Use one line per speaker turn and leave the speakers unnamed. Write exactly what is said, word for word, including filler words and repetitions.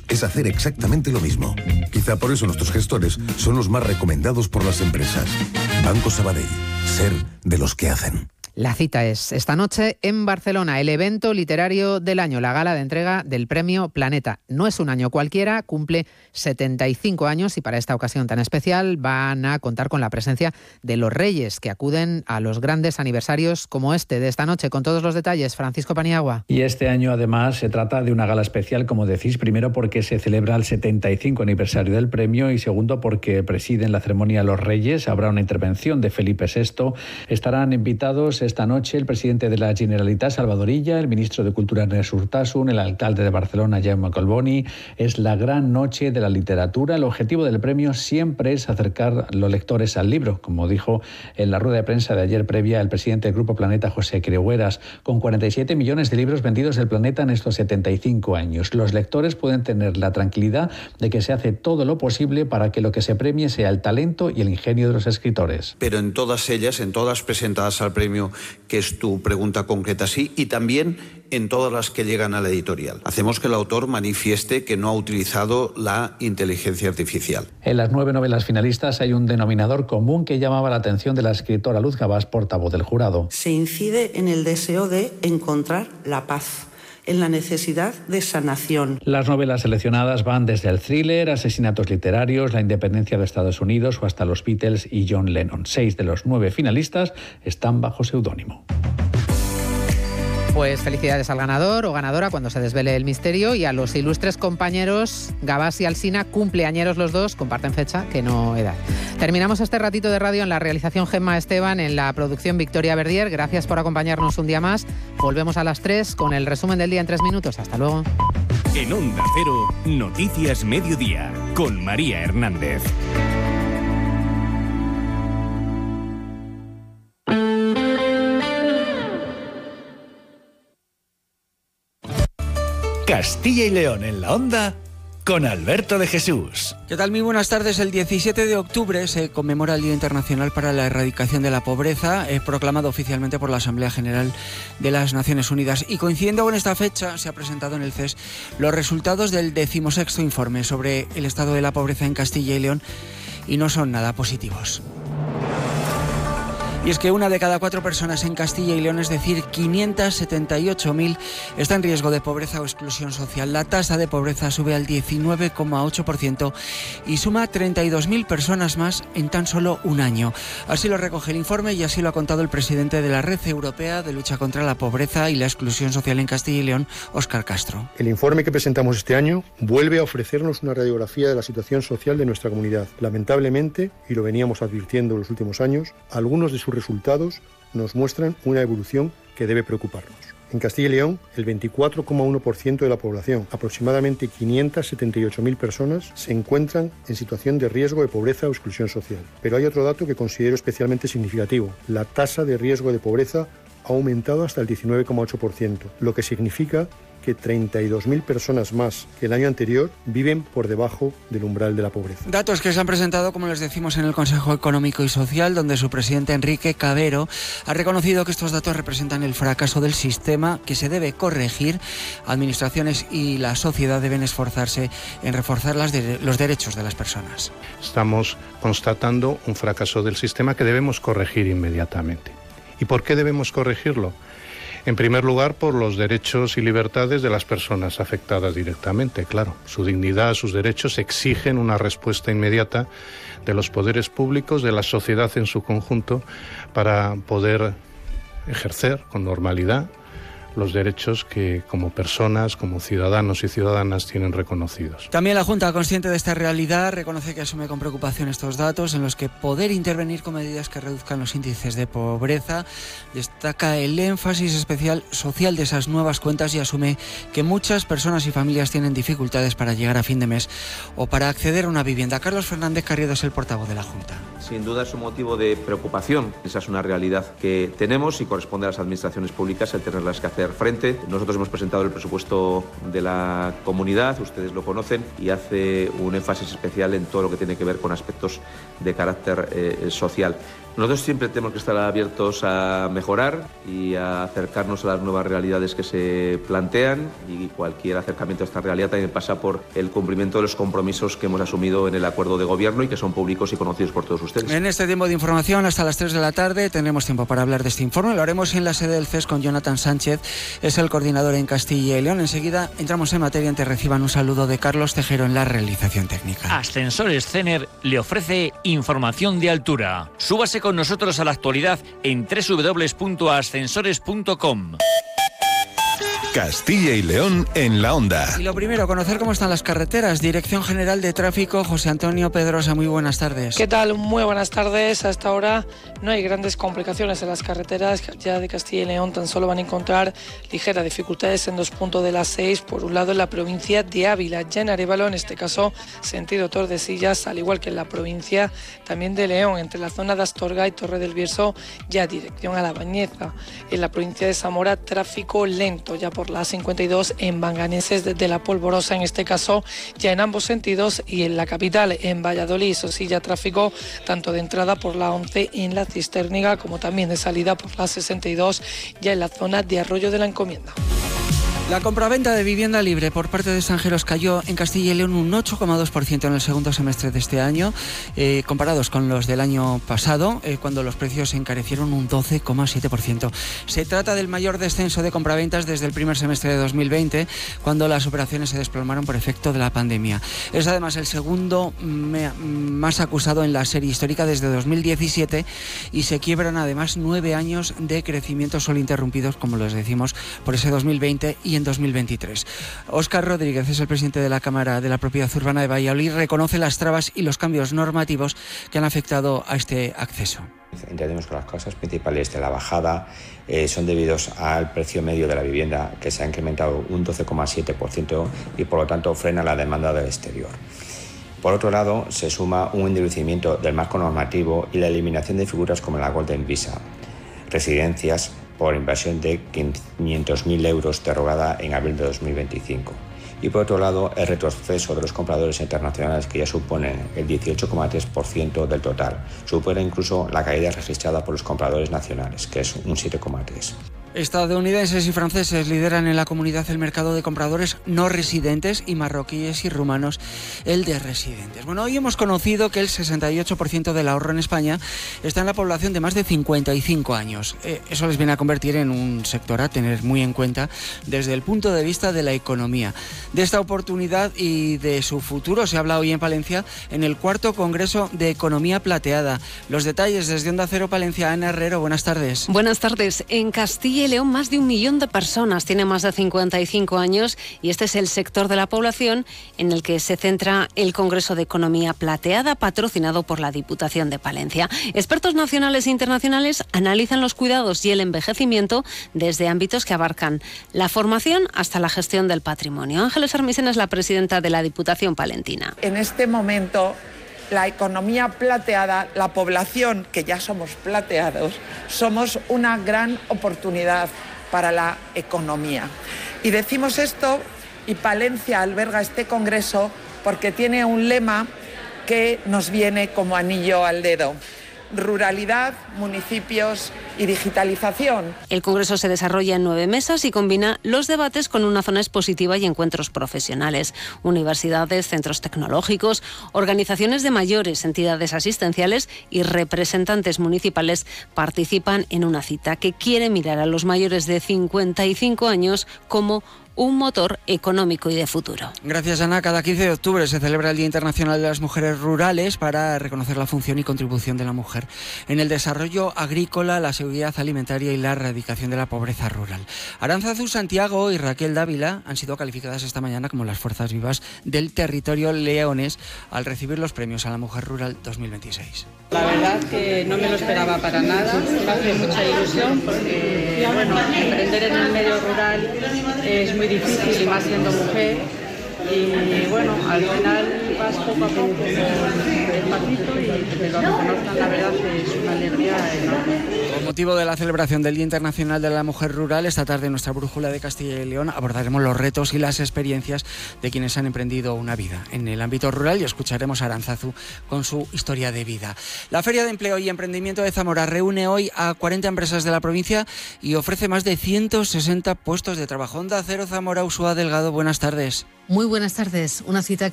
es hacer exactamente lo mismo. Quizá por eso nuestros gestores son los más recomendados por las empresas. Banco Sabadell. Ser de los que hacen.
La cita es esta noche en Barcelona, el evento literario del año, la gala de entrega del Premio Planeta. No es un año cualquiera, cumple setenta y cinco años y para esta ocasión tan especial van a contar con la presencia de los reyes que acuden a los grandes aniversarios como este de esta noche. Con todos los detalles, Francisco Paniagua.
Y este año además se trata de una gala especial, como decís, primero porque se celebra el setenta y cinco aniversario del premio y segundo porque presiden la ceremonia los reyes. Habrá una intervención de Felipe sexto. Estarán invitados esta noche el presidente de la Generalitat, Salvador Illa, el ministro de Cultura, Ernest Urtasun, el alcalde de Barcelona, Jaume Collboni. Es la gran noche de la literatura. El objetivo del premio siempre es acercar los lectores al libro, como dijo en la rueda de prensa de ayer previa el presidente del Grupo Planeta, José Creueras. Con cuarenta y siete millones de libros vendidos del planeta en estos setenta y cinco años, los lectores pueden tener la tranquilidad de que se hace todo lo posible para que lo que se premie sea el talento y el ingenio de los escritores.
Pero en todas ellas, en todas presentadas al premio, que es tu pregunta concreta, sí, y también en todas las que llegan a la editorial. Hacemos que el autor manifieste que no ha utilizado la inteligencia artificial.
En las nueve novelas finalistas hay un denominador común que llamaba la atención de la escritora Luz Gabás, portavoz del jurado.
Se incide en el deseo de encontrar la paz, en la necesidad de sanación.
Las novelas seleccionadas van desde el thriller, asesinatos literarios, la independencia de Estados Unidos o hasta los Beatles y John Lennon. Seis de los nueve finalistas están bajo seudónimo.
Pues felicidades al ganador o ganadora cuando se desvele el misterio y a los ilustres compañeros Gabás y Alsina, cumpleañeros los dos, comparten fecha que no edad. Terminamos este ratito de radio en la realización Gemma Esteban, en la producción Victoria Verdier. Gracias por acompañarnos un día más. Volvemos a las tres con el resumen del día en tres minutos. Hasta luego.
En Onda Cero, Noticias Mediodía, con María Hernández. Castilla y León en la Onda con Alberto de Jesús.
¿Qué tal? Muy buenas tardes. El diecisiete de octubre se conmemora el Día Internacional para la Erradicación de la Pobreza, eh, proclamado oficialmente por la Asamblea General de las Naciones Unidas. Y coincidiendo con esta fecha, se ha presentado en el C E S los resultados del decimosexto informe sobre el estado de la pobreza en Castilla y León y no son nada positivos. Y es que una de cada cuatro personas en Castilla y León, es decir, quinientas setenta y ocho mil, está en riesgo de pobreza o exclusión social. La tasa de pobreza sube al diecinueve coma ocho por ciento y suma treinta y dos mil personas más en tan solo un año. Así lo recoge el informe y así lo ha contado el presidente de la Red Europea de Lucha contra la Pobreza y la Exclusión Social en Castilla y León, Óscar Castro.
El informe que presentamos este año vuelve a ofrecernos una radiografía de la situación social de nuestra comunidad. Lamentablemente, y lo veníamos advirtiendo en los últimos años, algunos de sus resultados nos muestran una evolución que debe preocuparnos. En Castilla y León, el veinticuatro coma uno por ciento de la población, aproximadamente quinientas setenta y ocho mil personas, se encuentran en situación de riesgo de pobreza o exclusión social. Pero hay otro dato que considero especialmente significativo. La tasa de riesgo de pobreza ha aumentado hasta el diecinueve coma ocho por ciento, lo que significa que treinta y dos mil personas más que el año anterior viven por debajo del umbral de la pobreza.
Datos que se han presentado, como les decimos, en el Consejo Económico y Social, donde su presidente Enrique Cabero ha reconocido que estos datos representan el fracaso del sistema que se debe corregir. Administraciones y la sociedad deben esforzarse en reforzar las de- los derechos de las personas.
Estamos constatando un fracaso del sistema que debemos corregir inmediatamente. ¿Y por qué debemos corregirlo? En primer lugar, por los derechos y libertades de las personas afectadas directamente, claro. Su dignidad, sus derechos exigen una respuesta inmediata de los poderes públicos, de la sociedad en su conjunto, para poder ejercer con normalidad los derechos que como personas, como ciudadanos y ciudadanas tienen reconocidos.
También la Junta, consciente de esta realidad, reconoce que asume con preocupación estos datos en los que poder intervenir con medidas que reduzcan los índices de pobreza. Destaca el énfasis especial social de esas nuevas cuentas y asume que muchas personas y familias tienen dificultades para llegar a fin de mes o para acceder a una vivienda. Carlos Fernández Carriedo es el portavoz de la Junta.
Sin duda es un motivo de preocupación. Esa es una realidad que tenemos y corresponde a las administraciones públicas el tenerlas que hacer frente. Nosotros hemos presentado el presupuesto de la comunidad, ustedes lo conocen, y hace un énfasis especial en todo lo que tiene que ver con aspectos de carácter eh, social. Nosotros siempre tenemos que estar abiertos a mejorar y a acercarnos a las nuevas realidades que se plantean, y cualquier acercamiento a esta realidad también pasa por el cumplimiento de los compromisos que hemos asumido en el acuerdo de gobierno y que son públicos y conocidos por todos ustedes.
En este tiempo de información, hasta las tres de la tarde, tendremos tiempo para hablar de este informe. Lo haremos en la sede del C E S con Jonathan Sánchez, es el coordinador en Castilla y León. Enseguida entramos en materia, antes reciban un saludo de Carlos Tejero en la realización técnica.
Ascensores Cener le ofrece información de altura. Súbase con nosotros a la actualidad en doble u doble u doble u punto ascensores punto com.
Castilla y León en la onda.
Y lo primero, conocer cómo están las carreteras. Dirección General de Tráfico, José Antonio Pedrosa, muy buenas tardes.
¿Qué tal? Muy buenas tardes. Hasta ahora no hay grandes complicaciones en las carreteras ya de Castilla y León. Tan solo van a encontrar ligeras dificultades en dos puntos de las seis. Por un lado, en la provincia de Ávila, ya en Arévalo, en este caso sentido Tordesillas, al igual que en la provincia también de León, entre la zona de Astorga y Torre del Bierzo, ya dirección a La Bañeza. En la provincia de Zamora, tráfico lento, ya por la cincuenta y dos en Banganeses desde La Polvorosa, en este caso ya en ambos sentidos, y en la capital, en Valladolid, eso sí, ya tráfico tanto de entrada por la once en la Cisterniga como también de salida por la sesenta y dos, ya en la zona de Arroyo de la Encomienda.
La compraventa de vivienda libre por parte de extranjeros cayó en Castilla y León un ocho coma dos por ciento en el segundo semestre de este año, eh, comparados con los del año pasado, eh, cuando los precios se encarecieron un doce coma siete por ciento. Se trata del mayor descenso de compraventas desde el primer semestre de dos mil veinte, cuando las operaciones se desplomaron por efecto de la pandemia. Es además el segundo me, más acusado en la serie histórica desde dos mil diecisiete, y se quiebran además nueve años de crecimiento solo interrumpidos, como les decimos, por ese dos mil veinte y en dos mil veintitrés. Óscar Rodríguez es el presidente de la Cámara de la Propiedad Urbana de Valladolid. Reconoce las trabas y los cambios normativos que han afectado a este acceso.
Entendemos que las causas principales de la bajada eh, son debidos al precio medio de la vivienda, que se ha incrementado un doce coma siete por ciento y por lo tanto frena la demanda del exterior. Por otro lado, se suma un endurecimiento del marco normativo y la eliminación de figuras como la Golden Visa, residencias por inversión de quinientos mil euros derogada en abril de dos mil veinticinco. Y por otro lado, el retroceso de los compradores internacionales, que ya suponen el dieciocho coma tres por ciento del total. Supera incluso la caída registrada por los compradores nacionales, que es un siete coma tres por ciento.
Estadounidenses y franceses lideran en la comunidad el mercado de compradores no residentes, y marroquíes y rumanos el de residentes. Bueno, hoy hemos conocido que el sesenta y ocho por ciento del ahorro en España está en la población de más de cincuenta y cinco años. Eh, eso les viene a convertir en un sector a tener muy en cuenta desde el punto de vista de la economía. De esta oportunidad y de su futuro se habla hoy en Palencia en el cuarto Congreso de Economía Plateada. Los detalles desde Onda Cero Palencia. Ana Herrero, buenas tardes.
Buenas tardes. En Castilla y León, más de un millón de personas tienen más de cincuenta y cinco años, y este es el sector de la población en el que se centra el Congreso de Economía Plateada, patrocinado por la Diputación de Palencia. Expertos nacionales e internacionales analizan los cuidados y el envejecimiento desde ámbitos que abarcan la formación hasta la gestión del patrimonio. Ángeles Armisen es la presidenta de la Diputación palentina.
En este momento, la economía plateada, la población que ya somos plateados, somos una gran oportunidad para la economía. Y decimos esto, y Palencia alberga este congreso porque tiene un lema que nos viene como anillo al dedo: ruralidad, municipios y digitalización.
El congreso se desarrolla en nueve mesas y combina los debates con una zona expositiva y encuentros profesionales. Universidades, centros tecnológicos, organizaciones de mayores, entidades asistenciales y representantes municipales participan en una cita que quiere mirar a los mayores de cincuenta y cinco años como un motor económico y de futuro.
Gracias, Ana. Cada quince de octubre se celebra el Día Internacional de las Mujeres Rurales para reconocer la función y contribución de la mujer en el desarrollo agrícola, la seguridad alimentaria y la erradicación de la pobreza rural. Aránzazu Santiago y Raquel Dávila han sido calificadas esta mañana como las fuerzas vivas del territorio leonés al recibir los premios a la Mujer Rural dos mil veintiséis.
La verdad que no me lo esperaba para nada, me hace mucha ilusión porque, bueno, emprender en el medio rural es muy difícil y más siendo mujer, y bueno, al final vas poco a poco despacito y que te lo reconozcan, la verdad es una alegría enorme.
Con motivo de la celebración del Día Internacional de la Mujer Rural, esta tarde en nuestra brújula de Castilla y León abordaremos los retos y las experiencias de quienes han emprendido una vida en el ámbito rural y escucharemos a Arantzazu con su historia de vida. La Feria de Empleo y Emprendimiento de Zamora reúne hoy a cuarenta empresas de la provincia y ofrece más de ciento sesenta puestos de trabajo. Onda Cero Zamora, Ursúa Delgado, buenas tardes.
Muy buenas tardes. Una cita que